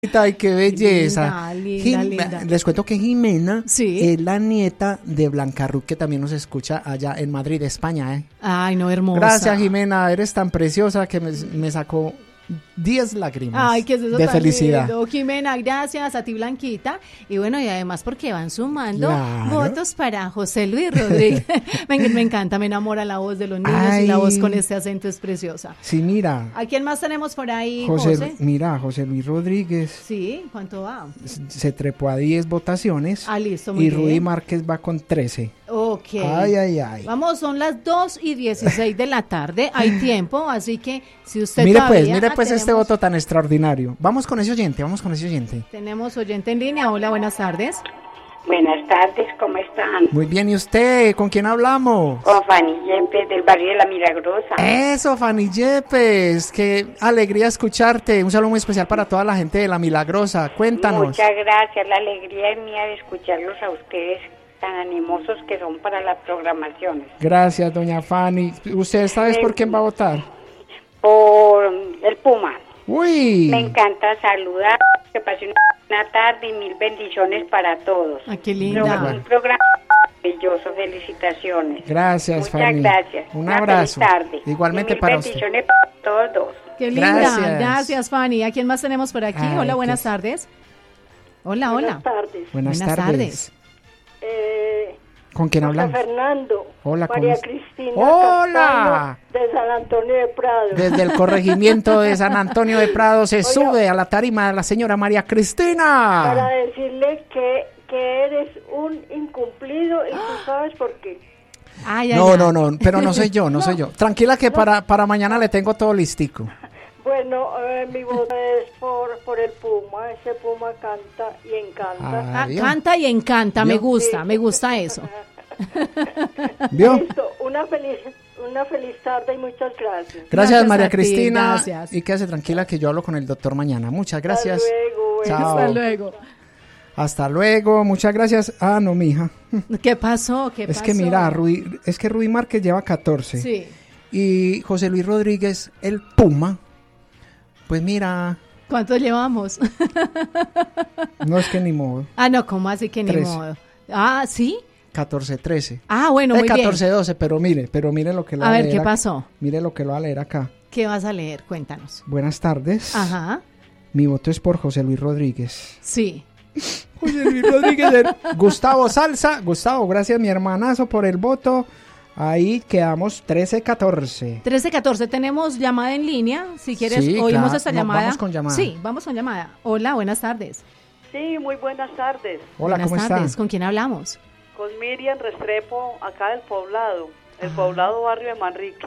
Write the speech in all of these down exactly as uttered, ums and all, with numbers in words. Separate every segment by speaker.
Speaker 1: Ay, qué belleza.
Speaker 2: Linda, linda,
Speaker 1: Jim-
Speaker 2: linda.
Speaker 1: Les cuento que Jimena
Speaker 2: Sí.
Speaker 1: es la nieta de Blanca Ruth, que también nos escucha allá en Madrid, España. ¿eh?
Speaker 2: Ay, no, hermosa.
Speaker 1: Gracias, Jimena. Eres tan preciosa que me, me sacó diez lágrimas
Speaker 2: Ay, que es eso
Speaker 1: de
Speaker 2: tan
Speaker 1: felicidad.
Speaker 2: lindo. Jimena, gracias a ti, Blanquita. Y bueno, y además porque van sumando
Speaker 1: Claro.
Speaker 2: votos para José Luis Rodríguez. me, me encanta, me enamora la voz de los niños y la
Speaker 1: Ay.
Speaker 2: voz con este acento es preciosa.
Speaker 1: Sí, mira,
Speaker 2: ¿A quién más tenemos por ahí,
Speaker 1: José,
Speaker 2: José?
Speaker 1: mira, José Luis Rodríguez
Speaker 2: Sí, ¿cuánto va?
Speaker 1: se trepó a diez votaciones
Speaker 2: Ah, listo, muy
Speaker 1: y Rudy
Speaker 2: bien.
Speaker 1: Márquez va con trece.
Speaker 2: Ok.
Speaker 1: Ay, ay, ay.
Speaker 2: Vamos, son las dos y dieciséis de la tarde, hay tiempo, así que si usted
Speaker 1: Mire pues,
Speaker 2: todavía-
Speaker 1: mire
Speaker 2: ah,
Speaker 1: pues
Speaker 2: tenemos,
Speaker 1: este voto tan extraordinario. Vamos con ese oyente, vamos con ese oyente.
Speaker 2: Tenemos oyente en línea, hola, buenas tardes.
Speaker 3: Buenas tardes, ¿cómo están?
Speaker 1: Muy bien, ¿y usted? ¿Con quién hablamos?
Speaker 3: Con Fanny Yepes del barrio de La Milagrosa.
Speaker 1: Eso, Fanny Yepes, qué alegría escucharte. Un saludo muy especial para toda la gente de La Milagrosa. Cuéntanos.
Speaker 3: Muchas gracias, la alegría es mía de escucharlos a ustedes tan animosos que son para las programaciones.
Speaker 1: Gracias, doña Fanny. ¿Usted esta vez por quién va a votar?
Speaker 3: Por el Puma.
Speaker 1: Uy.
Speaker 3: Me encanta saludar, que pase una buena tarde y mil bendiciones para todos.
Speaker 2: Ah, qué
Speaker 3: Pro-
Speaker 2: linda.
Speaker 3: Un programa maravilloso, felicitaciones.
Speaker 1: Gracias,
Speaker 3: Muchas
Speaker 1: Fanny.
Speaker 3: gracias.
Speaker 1: Un
Speaker 3: Una
Speaker 1: abrazo.
Speaker 3: feliz tarde.
Speaker 1: Igualmente
Speaker 3: Y mil
Speaker 1: para usted.
Speaker 3: bendiciones para todos dos.
Speaker 2: Qué linda,
Speaker 1: Gracias.
Speaker 2: gracias, Fanny. ¿A quién más tenemos por aquí?
Speaker 1: Ay,
Speaker 2: hola, buenas
Speaker 1: qué-
Speaker 2: tardes. Hola, hola.
Speaker 4: Buenas tardes.
Speaker 1: Buenas,
Speaker 2: Buenas
Speaker 1: tardes.
Speaker 2: tardes.
Speaker 4: Eh,
Speaker 1: ¿Con quién
Speaker 4: José
Speaker 1: hablamos?
Speaker 4: Fernando.
Speaker 1: Hola, ¿cómo
Speaker 4: María
Speaker 1: es?
Speaker 4: Cristina.
Speaker 1: Hola.
Speaker 4: Castaño, de San Antonio de Prado.
Speaker 1: Desde el corregimiento de San Antonio de Prado se
Speaker 4: Oiga.
Speaker 1: sube a la tarima la señora María
Speaker 4: Para
Speaker 1: Cristina.
Speaker 4: decirle que, que eres un incumplido y tú sabes por qué.
Speaker 2: Ay, ay,
Speaker 1: No,
Speaker 2: ay.
Speaker 1: no, no, pero no soy yo, no soy yo. Tranquila que para, para mañana le tengo todo listico.
Speaker 4: Bueno, eh, mi voz es por, por el Puma. Ese Puma canta y encanta.
Speaker 2: Ah,
Speaker 1: Adiós.
Speaker 2: canta y encanta, me
Speaker 1: ¿Vio?
Speaker 2: gusta, me gusta eso.
Speaker 1: ¿Vio?
Speaker 4: Listo, una feliz, una feliz tarde y muchas gracias.
Speaker 1: Gracias,
Speaker 2: Gracias
Speaker 1: María
Speaker 2: a ti,
Speaker 1: Cristina.
Speaker 2: gracias.
Speaker 1: Y quédese tranquila que yo hablo con el doctor mañana. Muchas gracias.
Speaker 4: Hasta luego. bueno.
Speaker 1: Chao.
Speaker 2: Hasta luego.
Speaker 1: Hasta luego, muchas gracias. Ah, no, mija.
Speaker 2: ¿Qué pasó? ¿Qué
Speaker 1: Es
Speaker 2: pasó?
Speaker 1: que mira, Rudy, es que Rudy Márquez lleva catorce.
Speaker 2: Sí.
Speaker 1: Y José Luis Rodríguez, el Puma, pues mira,
Speaker 2: ¿Cuánto llevamos?
Speaker 1: no es que ni modo.
Speaker 2: Ah, no, ¿cómo así que ni
Speaker 1: Tres.
Speaker 2: modo? Ah, ¿sí?
Speaker 1: catorce trece.
Speaker 2: Ah, bueno,
Speaker 1: Eh,
Speaker 2: muy
Speaker 1: catorce doce, pero mire, pero mire lo que lo
Speaker 2: bien.
Speaker 1: va
Speaker 2: A ver,
Speaker 1: leer
Speaker 2: ¿qué
Speaker 1: ac-
Speaker 2: pasó?
Speaker 1: Mire lo que lo va a leer acá.
Speaker 2: ¿Qué vas a leer? Cuéntanos.
Speaker 1: Buenas tardes.
Speaker 2: Ajá,
Speaker 1: Mi voto es por José Luis Rodríguez.
Speaker 2: sí.
Speaker 1: José Luis Rodríguez. el- Gustavo Salsa. Gustavo, gracias mi hermanazo por el voto. Ahí quedamos trece catorce.
Speaker 2: trece catorce, tenemos llamada en línea. Si quieres,
Speaker 1: Sí,
Speaker 2: oímos
Speaker 1: claro.
Speaker 2: esta
Speaker 1: No,
Speaker 2: llamada.
Speaker 1: vamos con llamada.
Speaker 2: Sí, vamos con llamada. Hola, buenas tardes.
Speaker 4: Sí, muy buenas tardes.
Speaker 1: Hola,
Speaker 2: buenas
Speaker 1: ¿cómo
Speaker 2: tardes.
Speaker 1: está?
Speaker 2: ¿Con quién hablamos?
Speaker 4: Con Miriam Restrepo, acá del poblado. El
Speaker 2: Ah.
Speaker 4: poblado barrio de Manrique.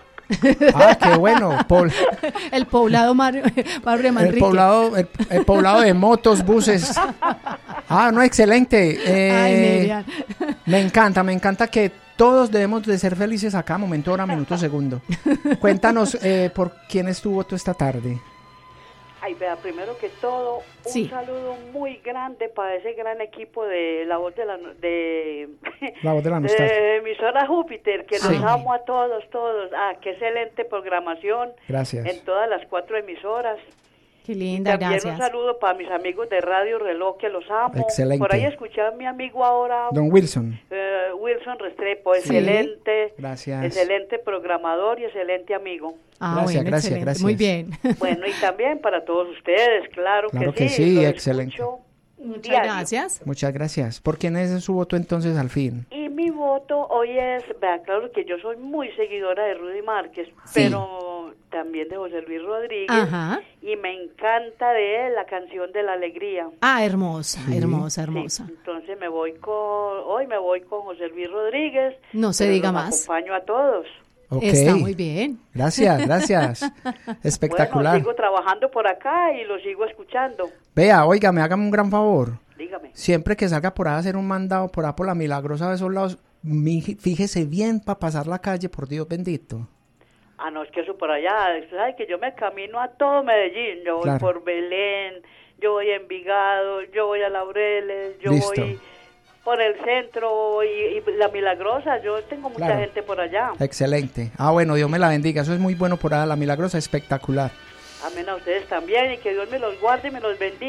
Speaker 1: Ah, qué bueno. Pol-
Speaker 2: El poblado Mario, Barrio
Speaker 1: el,
Speaker 2: Manrique.
Speaker 1: poblado, el, el poblado de motos, buses. Ah, no, excelente. Eh,
Speaker 2: Ay, Miriam.
Speaker 1: Me encanta, me encanta que todos debemos de ser felices a cada momento, hora, minuto, segundo. Cuéntanos eh, por quién es tu voto esta tarde.
Speaker 4: Ay, vea, primero que todo, un
Speaker 2: Sí.
Speaker 4: saludo muy grande para ese gran equipo de La Voz de la No- de,
Speaker 1: La voz de la nostalgia.
Speaker 4: de emisora Júpiter, que
Speaker 1: Sí.
Speaker 4: los amo a todos, todos. Ah, qué excelente programación
Speaker 1: Gracias.
Speaker 4: en todas las cuatro emisoras.
Speaker 2: Qué linda,
Speaker 4: También
Speaker 2: gracias.
Speaker 4: un saludo para mis amigos de Radio Reloj, que los amo.
Speaker 1: Excelente.
Speaker 4: Por ahí escuché a mi amigo ahora,
Speaker 1: Don Wilson.
Speaker 4: eh, Wilson Restrepo,
Speaker 2: Sí.
Speaker 4: excelente,
Speaker 1: Gracias.
Speaker 4: excelente programador y excelente amigo.
Speaker 2: Ah,
Speaker 1: Gracias,
Speaker 2: bueno,
Speaker 1: gracias,
Speaker 2: excelente.
Speaker 1: gracias.
Speaker 2: Muy bien.
Speaker 4: Bueno, y también para todos ustedes, claro,
Speaker 1: Claro
Speaker 4: que
Speaker 1: que
Speaker 4: sí.
Speaker 1: sí,
Speaker 4: los
Speaker 1: excelente.
Speaker 4: escucho
Speaker 2: Muchas
Speaker 4: diario.
Speaker 2: gracias.
Speaker 1: Muchas gracias. ¿Por quién es su voto entonces al fin?
Speaker 4: Y mi voto hoy es, vea, claro que yo soy muy seguidora de Rudy Márquez,
Speaker 2: Sí.
Speaker 4: pero también de José Luis Rodríguez.
Speaker 2: Ajá.
Speaker 4: Y me encanta de él la canción de la alegría.
Speaker 2: Ah, hermosa,
Speaker 1: Sí.
Speaker 2: hermosa,
Speaker 4: Sí,
Speaker 2: hermosa.
Speaker 4: entonces me voy con, hoy me voy con José Luis Rodríguez.
Speaker 2: No se
Speaker 4: pero
Speaker 2: diga
Speaker 4: los
Speaker 2: más.
Speaker 4: acompaño a todos.
Speaker 1: Ok.
Speaker 2: Está muy bien.
Speaker 1: Gracias, gracias. Espectacular.
Speaker 4: Bueno, sigo trabajando por acá y lo sigo escuchando.
Speaker 1: Vea, oiga, me hágame un gran favor.
Speaker 4: Dígame.
Speaker 1: Siempre que salga por ahí a hacer un mandado por ahí por la Milagrosa de esos lados, mi- fíjese bien para pasar la calle, por Dios bendito.
Speaker 4: Ah, no, es que eso por allá, usted sabe que yo me camino a todo Medellín, yo voy
Speaker 1: Claro.
Speaker 4: por Belén, yo voy a Envigado, yo voy a Laureles, yo
Speaker 1: Listo.
Speaker 4: voy por el centro y, y la Milagrosa, yo tengo mucha
Speaker 1: Claro.
Speaker 4: gente por allá.
Speaker 1: Excelente. Ah, bueno, Dios me la bendiga. Eso es muy bueno por ahí, la Milagrosa, espectacular.
Speaker 4: Amén a ustedes también y que Dios me los guarde y me los bendiga.